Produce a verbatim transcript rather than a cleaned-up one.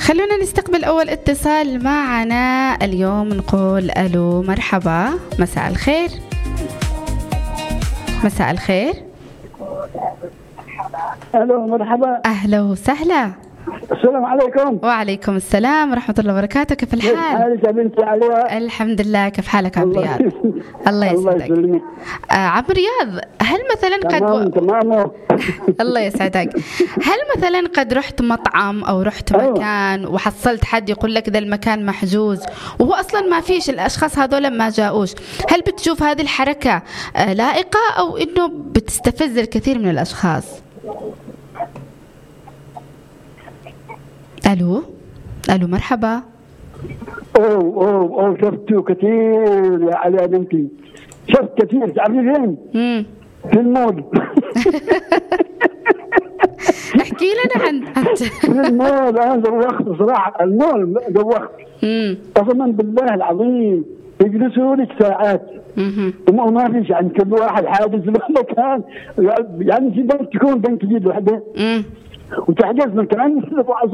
خلونا نستقبل أول اتصال معنا اليوم. نقول ألو مرحبا، مساء الخير. مساء الخير. ألو مرحبا. أهلا وسهلا. السلام عليكم. وعليكم السلام ورحمة الله وبركاته. كيف الحال؟ كيف حالك يا بنتي عليا؟ الحمد لله. كيف حالك عم رياض؟ الله يسعدك. آه عم رياض، هل مثلا قد تمام تمام الله يسعدك، هل مثلا قد رحت مطعم أو رحت مكان وحصلت حد يقول لك ذا المكان محجوز وهو أصلا ما فيش، الأشخاص هذول ما جاءوش، هل بتشوف هذه الحركة آه لائقة أو إنه بتستفز الكثير من الأشخاص؟ ألو ألو مرحبا. أوه أوه أوه شفته كثير يا علي بنتي، شفت كثير. تعرفي فين؟ امم في المول. احكي لنا عن في المول. أنا دوخت صراحة، المول دوخت. امم قسما بالله العظيم يجلسوا لك ساعات وما ما فيش عند كل واحد حاجز مكان، يعني في بنك تكون بنك جديد وحده امم وتحجز مكان